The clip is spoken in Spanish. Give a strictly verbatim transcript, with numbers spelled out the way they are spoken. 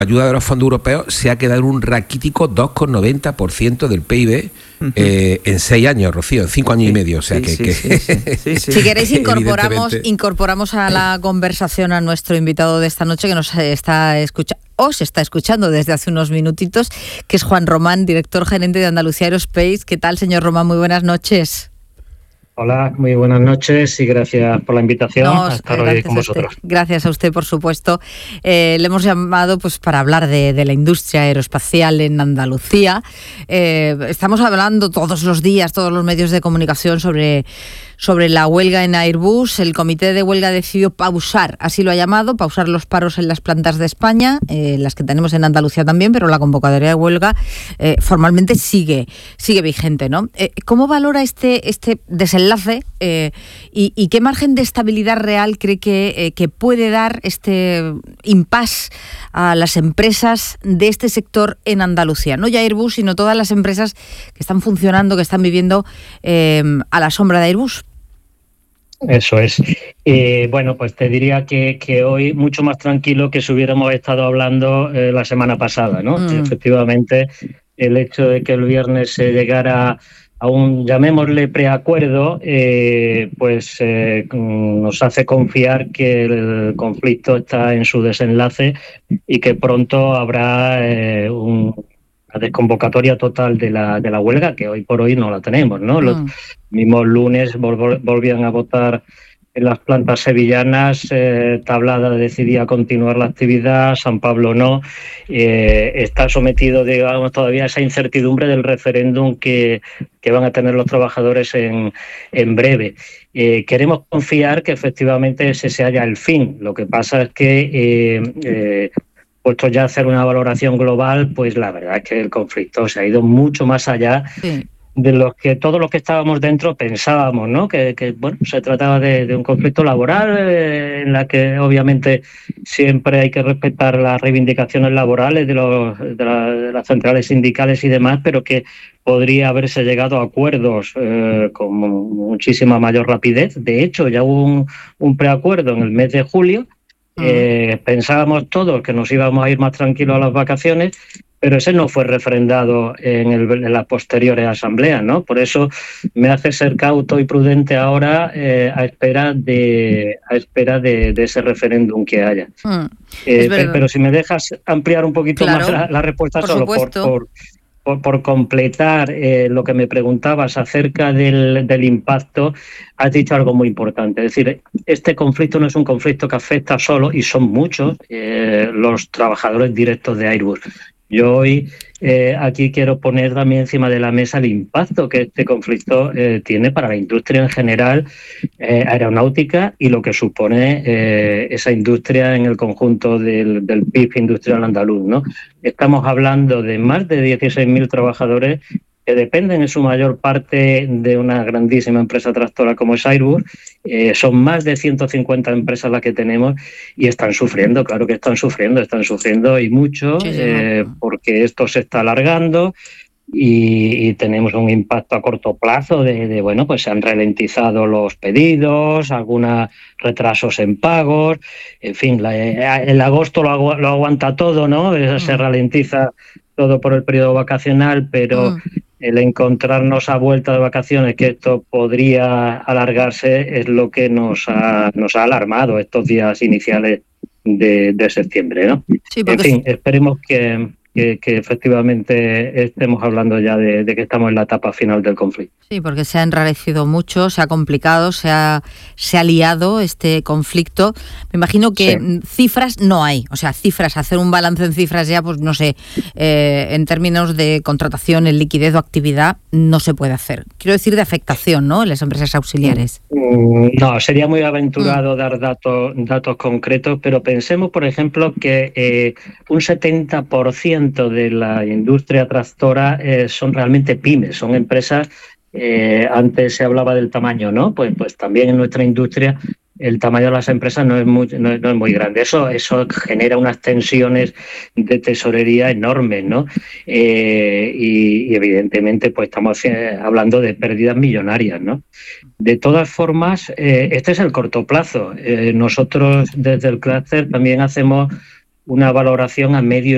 ayuda de los fondos europeos se ha quedado en un raquítico dos coma noventa por ciento del P I B uh-huh. eh, en seis años, Rocío, en cinco años sí, y medio. O sea sí, que, sí, que sí, sí, sí, sí. Si queréis incorporamos, incorporamos a la conversación a nuestro invitado de esta noche que nos está escuchando, os está escuchando desde hace unos minutitos, que es Juan Román, director gerente de Andalucía Aerospace. ¿Qué tal, señor Román? Muy buenas noches. Hola, muy buenas noches y gracias por la invitación no, a estar hoy con vosotros. Gracias a usted, por supuesto. Eh, le hemos llamado pues para hablar de, de la industria aeroespacial en Andalucía. Eh, estamos hablando todos los días, todos los medios de comunicación sobre, sobre la huelga en Airbus. El comité de huelga decidió pausar, así lo ha llamado, pausar los paros en las plantas de España, eh, las que tenemos en Andalucía también, pero la convocatoria de huelga eh, formalmente sigue, sigue vigente, ¿no? Eh, ¿Cómo valora este, este desenlace? Eh, y, ¿Y qué margen de estabilidad real cree que, eh, que puede dar este impasse a las empresas de este sector en Andalucía? No ya Airbus, sino todas las empresas que están funcionando, que están viviendo eh, a la sombra de Airbus. Eso es. Eh, bueno, pues te diría que, que hoy mucho más tranquilo que si hubiéramos estado hablando eh, la semana pasada, ¿no? Mm. Efectivamente, el hecho de que el viernes se llegara a un, llamémosle, preacuerdo, eh, pues eh, nos hace confiar que el conflicto está en su desenlace y que pronto habrá eh, un, una desconvocatoria total de la, de la huelga, que hoy por hoy no la tenemos, ¿no? Mm. Los mismos lunes vol- volvían a votar en las plantas sevillanas, eh, Tablada decidía continuar la actividad, San Pablo no. Eh, está sometido, digamos, todavía a esa incertidumbre del referéndum que, que van a tener los trabajadores en, en breve. Eh, queremos confiar que efectivamente ese se haya el fin. Lo que pasa es que, eh, eh, puesto ya a hacer una valoración global, pues la verdad es que el conflicto se ha ido mucho más allá. Sí. De los que todos los que estábamos dentro pensábamos, ¿no? Que, que bueno, se trataba de, de un conflicto laboral eh, en la que obviamente siempre hay que respetar las reivindicaciones laborales de, los, de, la, de las centrales sindicales y demás, pero que podría haberse llegado a acuerdos eh, con muchísima mayor rapidez. De hecho, ya hubo un, un preacuerdo en el mes de julio. Eh, pensábamos todos que nos íbamos a ir más tranquilos a las vacaciones, pero ese no fue refrendado en, el, en las posteriores asambleas, ¿no? Por eso me hace ser cauto y prudente ahora eh, a espera de a espera de, de ese referéndum que haya. Mm, eh, pero, pero si me dejas ampliar un poquito claro, más la, la respuesta por solo por, por, por, por completar eh, lo que me preguntabas acerca del, del impacto, has dicho algo muy importante. Es decir, este conflicto no es un conflicto que afecta solo, y son muchos, eh, los trabajadores directos de Airbus. Yo hoy eh, aquí quiero poner también encima de la mesa el impacto que este conflicto eh, tiene para la industria en general eh, aeronáutica y lo que supone eh, esa industria en el conjunto del, del P I B industrial andaluz, ¿no? Estamos hablando de más de dieciséis mil trabajadores que dependen en su mayor parte de una grandísima empresa tractora como es Airbus. Eh, son más de ciento cincuenta empresas las que tenemos y están sufriendo, claro que están sufriendo, están sufriendo y mucho, sí, sí, eh, no. porque esto se está alargando y, y tenemos un impacto a corto plazo de, de, bueno, pues se han ralentizado los pedidos, algunos retrasos en pagos, en fin, la, el agosto lo, agu- lo aguanta todo, ¿no? Mm. Se ralentiza todo por el periodo vacacional, pero... Mm. El encontrarnos a vuelta de vacaciones que esto podría alargarse es lo que nos ha, nos ha alarmado estos días iniciales de, de septiembre, ¿no? Sí, en fin, esperemos que, que, que efectivamente estemos hablando ya de, de que estamos en la etapa final del conflicto. Sí, porque se ha enrarecido mucho, se ha complicado, se ha, se ha liado este conflicto. Me imagino que sí. Cifras no hay, o sea, cifras, hacer un balance en cifras ya, pues no sé, eh, en términos de contratación, en liquidez o actividad, no se puede hacer. Quiero decir de afectación, ¿no?, en las empresas auxiliares. No, sería muy aventurado mm. dar datos, datos concretos, pero pensemos, por ejemplo, que eh, un setenta por ciento de la industria tractora eh, son realmente pymes, son empresas. Eh, antes se hablaba del tamaño, ¿no? Pues, pues también en nuestra industria el tamaño de las empresas no es muy, no, no es muy grande. Eso, eso genera unas tensiones de tesorería enormes, ¿no? Eh, y, y evidentemente pues estamos eh, hablando de pérdidas millonarias, ¿no? De todas formas, eh, este es el corto plazo. Eh, nosotros desde el clúster también hacemos una valoración a medio